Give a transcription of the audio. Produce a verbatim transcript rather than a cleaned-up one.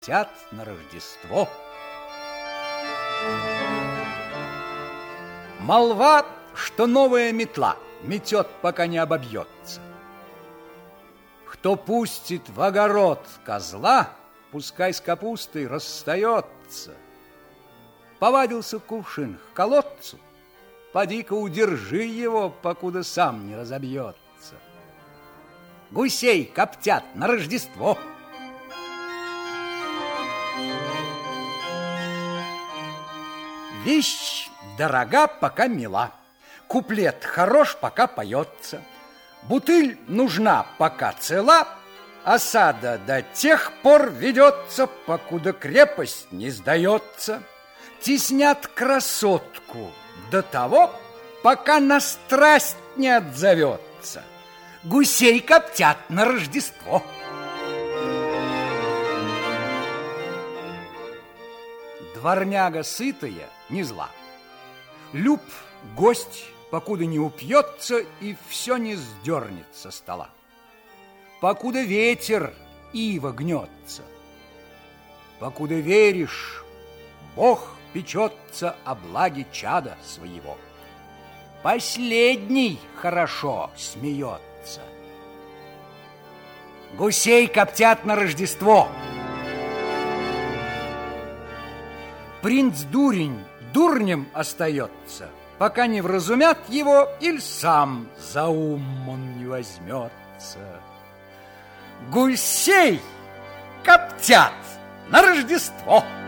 коптят на Рождество. Молва, что новая метла метет, пока не обобьется. Кто пустит в огород козла, пускай с капустой расстается. Повадился кувшин к колодцу, поди-ка удержи его, покуда сам не разобьется. Гусей коптят на Рождество. Вещь дорога, пока мила, куплет хорош, пока поется, бутыль нужна, пока цела, осада до тех пор ведется, покуда крепость не сдается. Теснят красотку до того, пока на страсть не отзовется. Гусей коптят на Рождество. Дворняга сытая не зла. Люб гость, покуда не упьется и все не сдернет со стола. Покуда ветер ива гнется. Покуда веришь, Бог печется о благе чада своего. Последний хорошо смеется. Гусей коптят на Рождество. Принц-дурень дурнем остается, пока не вразумят его, или сам за ум он не возьмется. Гусей коптят на Рождество.